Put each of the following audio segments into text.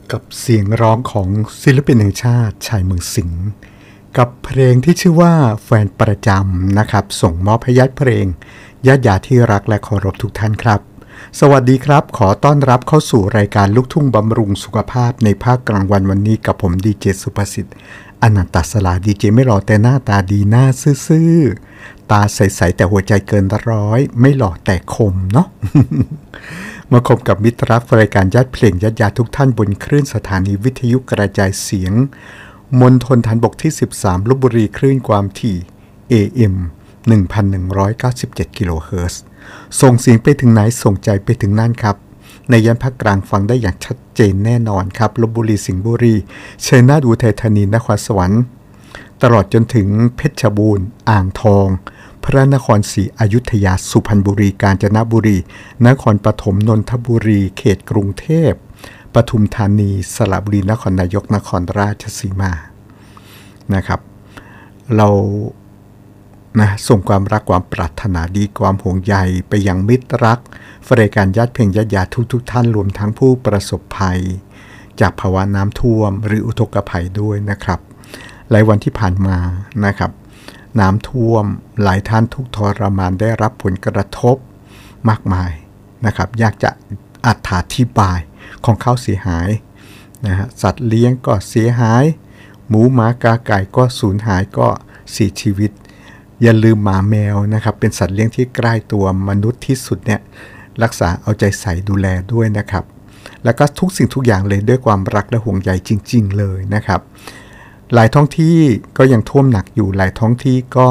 กับเสียงร้องของศิลปินแห่งชาติชายเมืองสิงห์กับเพลงที่ชื่อว่าแฟนประจำนะครับส่งมอบให้ญาติเพลงญาติที่รักและเคารพทุกท่านครับสวัสดีครับขอต้อนรับเข้าสู่รายการลูกทุ่งบำรุงสุขภาพในภาคกลางวันวันนี้กับผมดีเจสุภสิทธิ์อนันตสลาดีเจไม่หล่อแต่หน้าตาดีหน้าซื่อๆตาใสๆแต่หัวใจเกินร้อยไม่หล่อแต่คมเนาะ มาคบกับมิตรรักรายการญาติเพลงญาติทุกท่านบนคลื่นสถานีวิทยุกระจายเสียงมณฑลฐานบกที่13ลพบุรีคลื่นความถี่ AM 1197 กิโลเฮิรตซ์ส่งเสียงไปถึงไหนส่งใจไปถึงนั่นครับในย่านภาคกลางฟังได้อย่างชัดเจนแน่นอนครับลพบุรีสิงห์บุรีชัยนาทอุทัยธานีนครสวรรค์ตลอดจนถึงเพชรบูรณ์อ่างทองพระนครศรีอยุธยาสุพรรณบุรีกาญจนบุรีนครปฐมนนทบุรีเขตกรุงเทพปทุมธานีสระบุรีนครนายกนครราชสีมานะครับเราส่งความรักความปรารถนาดีความห่วงใยไปยังมิตรรักรายการญาติเพลงญาติทุกท่านรวมทั้งผู้ประสบภัยจากภาวะน้ำท่วมหรืออุทกภัยด้วยนะครับหลายวันที่ผ่านมานะครับน้ำท่วมหลายท่านทุกทรมานได้รับผลกระทบมากมายนะครับอยากจะอธิบายของเขาเสียหายนะฮะสัตว์เลี้ยงก็เสียหายหมูหมากาไก่ก็สูญหายก็เสียชีวิตอย่าลืมหมาแมวนะครับเป็นสัตว์เลี้ยงที่ใกล้ตัวมนุษย์ที่สุดเนี่ยรักษาเอาใจใส่ดูแลด้วยนะครับแล้วก็ทุกสิ่งทุกอย่างเลยด้วยความรักและห่วงใยจริงๆเลยนะครับหลายท้องที่ก็ยังท่วมหนักอยู่หลายท้องที่ก็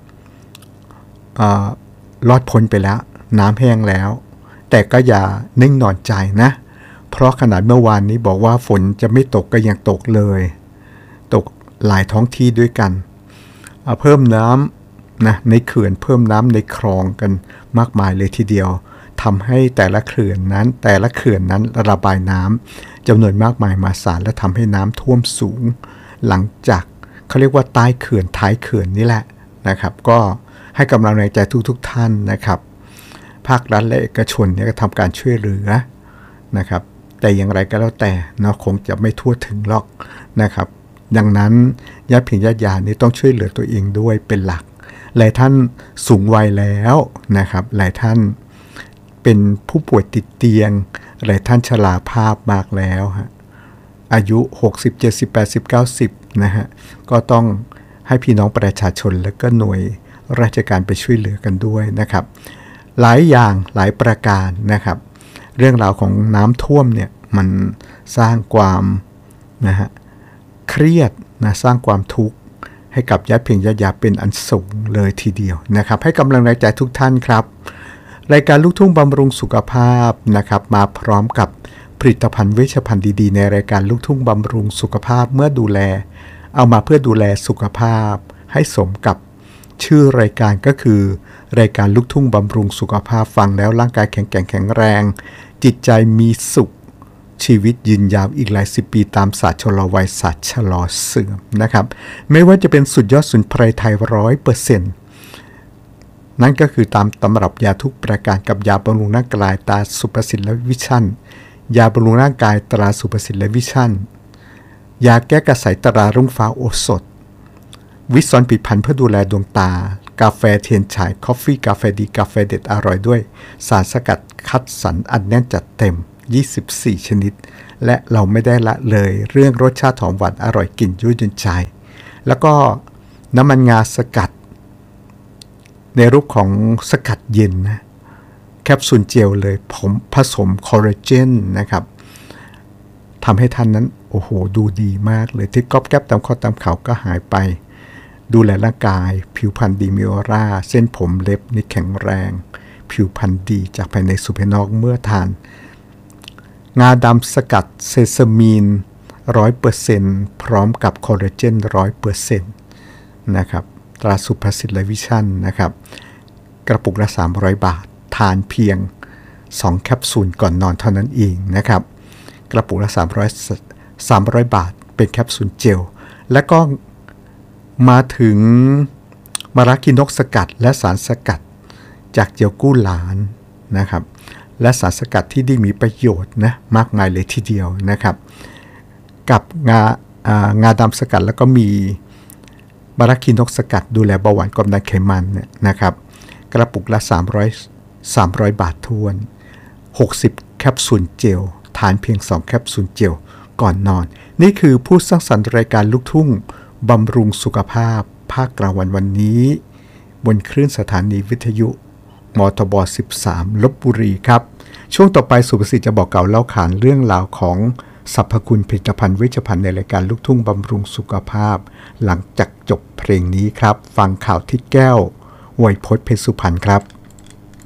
รอดพ้นไปแล้วน้ำแห้งแล้วแต่ก็อย่านิ่งนอนใจนะเพราะขนาดเมื่อวานนี้บอกว่าฝนจะไม่ตกก็ยังตกเลยตกหลายท้องที่ด้วยกันเพิ่มน้ำนะในเขื่อนเพิ่มน้ำในคลองกันมากมายเลยทีเดียวทำให้แต่ละเขื่อนนั้นระบายน้ำจำนวนมากมายมหาศาลและทำให้น้ำท่วมสูงหลังจากเขาเรียกว่าใต้เขื่อนท้ายเขื่อนนี่แหละนะครับก็ให้กำลังใจทุกท่านนะครับภาครัฐและเอกชนเนี่ยก็ทำการช่วยเหลือนะครับแต่อย่างไรก็แล้วแต่เนาะคงจะไม่ทั่วถึงหรอกนะครับดังนั้นญาติพี่ญาตินี่ต้องช่วยเหลือตัวเองด้วยเป็นหลักหลายท่านสูงวัยแล้วนะครับหลายท่านเป็นผู้ป่วยติดเตียงหลายท่านชราภาพมากแล้วฮะอายุ60 70 80 90นะฮะก็ต้องให้พี่น้องประชาชนและก็หน่วยราชการไปช่วยเหลือกันด้วยนะครับหลายอย่างหลายประการนะครับเรื่องราวของน้ำท่วมเนี่ยมันสร้างความนะฮะเครียดนะสร้างความทุกข์ให้กับญาติเพียงญาติเป็นอันสูงเลยทีเดียวนะครับให้กำลังใจทุกท่านครับรายการลูกทุ่งบำรุงสุขภาพนะครับมาพร้อมกับผลิตภัณฑ์เวชภัณฑ์ดีๆในรายการลูกทุ่งบำรุงสุขภาพเมื่อดูแลเอามาเพื่อดูแลสุขภาพให้สมกับชื่อรายการก็คือรายการลูกทุ่งบำรุงสุขภาพฟังแล้วร่างกายแข็งแรงจิตใจมีสุขชีวิตยืนยาวอีกหลายสิบปีตามศาสตร์ชะลอวัยศาสตร์ชะลอเสื่อมนะครับไม่ว่าจะเป็นสุดยอดสมุนไพรไทย 100%นั่นก็คือตามตำรับยาทุกประการกับยาบำรุงร่างกายตราสุภสิทธิ์และวิชั่นยาบำรุงร่างกายตราสุภสิทธิ์และวิชั่นยาแก้กระสายตรารุ่งฟ้าโอสถวิสอนปิดพันเพื่อดูแลดวงตากาแฟเทียนฉายคอฟฟี่กาแฟดีกาแฟเด็ดอร่อยด้วยสารสกัดคัดสรรอันแน่นจัดเต็ม24ชนิดและเราไม่ได้ละเลยเรื่องรสชาติหอมหวานอร่อยกลิ่นยั่วยวนใจแล้วก็น้ำมันงาสกัดในรูปของสกัดเย็นนะแคปซูลเจลเลยผมผสมคอลลาเจนนะครับทำให้ท่านนั้นโอ้โหดูดีมากเลยที่ก๊อบแก๊บตามข้อตามเขาก็หายไปดูแลร่างกายผิวพรรณดีมีออร่าเส้นผมเล็บนี่แข็งแรงผิวพรรณดีจากภายในสู่ภายนอกเมื่อทานงาดำสกัดเซซามีน 100% พร้อมกับคอลลาเจน 100% นะครับตราสุภสิทธิ์และวิชั่นนะครับกระปุกละ300 บาททานเพียง2แคปซูลก่อนนอนเท่านั้นเองนะครับกระปุกละ300 บาทเป็นแคปซูลเจลและก็มาถึงมะระกินกสกัดและสารสกัดจากเจียวกู้หลานนะครับและสารสกัดที่ได้มีประโยชน์นะมากมายเลยทีเดียวนะครับกับงาดำสกัดแล้วก็มีบาราคินกสกัดดูแลเบาหวานความดันไขมันเนี่ยนะครับกระปุกละ300 บาททวน60 แคปซูลเจลทานเพียง2 แคปซูลเจลก่อนนอนนี่คือผู้สร้างสรรค์รายการลูกทุ่งบำรุงสุขภาพภาคกลางวันนี้บนคลื่นสถานีวิทยุมทบ13ลพบุรีครับช่วงต่อไปสุภสิทธิ์จะบอกเก่าเล่าขานเรื่องราวของสรรพคุณผลิตภัณฑ์เวชภัณฑ์ในรายการลูกทุ่งบำรุงสุขภาพหลังจากจบเพลงนี้ครับฟังข่าวที่แก้วไวยพจน์เพชรสุพรรณครับ